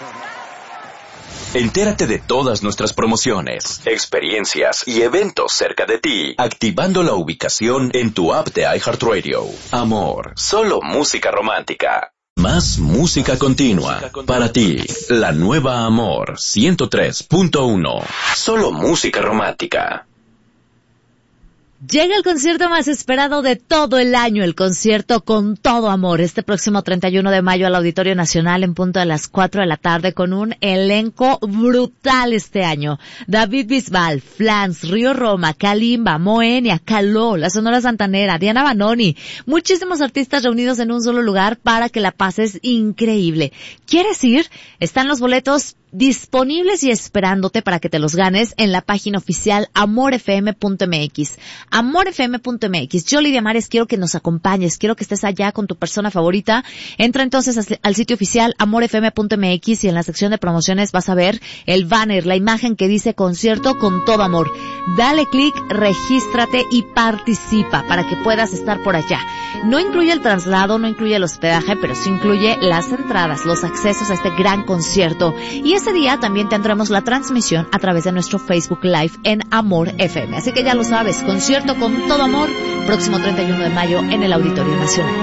Entérate de todas nuestras promociones, experiencias y eventos cerca de ti, activando la ubicación en tu app de iHeartRadio. Amor, solo música romántica. Más música continua. Para ti, la nueva Amor 103.1. Solo música romántica. Llega el concierto más esperado de todo el año, el concierto Con Todo Amor, este próximo 31 de mayo al Auditorio Nacional en punto de las 4 de la tarde con un elenco brutal este año. David Bisbal, Flans, Río Roma, Kalimba, Moenia, Caló, la Sonora Santanera, Diana Banoni, muchísimos artistas reunidos en un solo lugar para que la pases increíble. ¿Quieres ir? Están los boletos disponibles y esperándote para que te los ganes en la página oficial amorfm.mx. Amorfm.mx. Yo, Lidia Mares, quiero que nos acompañes, quiero que estés allá con tu persona favorita. Entra entonces al sitio oficial amorfm.mx y en la sección de promociones vas a ver el banner, la imagen que dice concierto con todo amor. Dale clic, regístrate y participa para que puedas estar por allá. No incluye el traslado, no incluye el hospedaje, pero sí incluye las entradas, los accesos a este gran concierto. Y ese día también tendremos la transmisión a través de nuestro Facebook Live en Amor FM. Así que ya lo sabes, concierto con todo amor, próximo 31 de mayo en el Auditorio Nacional.